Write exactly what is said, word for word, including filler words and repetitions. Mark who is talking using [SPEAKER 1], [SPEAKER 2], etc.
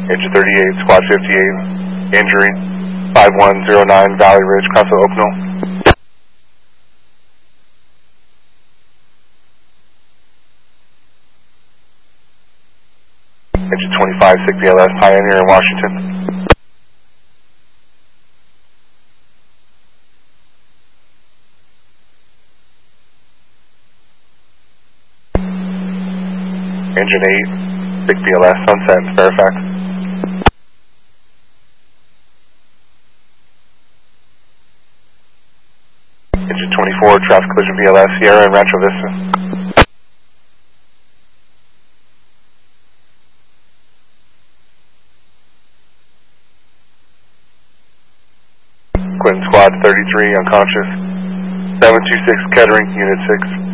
[SPEAKER 1] Engine thirty-eight, Squad fifty-eight, injury, five one zero nine Valley Ridge, Crossville, Oakville. Engine twenty-five, six B L S, Pioneer in Washington. Engine eight, six B L S, Sunset, Fairfax. Engine twenty-four, traffic collision V L S, Sierra and Rancho Vista. Quentin Squad thirty-three, unconscious. seven two six Kettering, Unit six.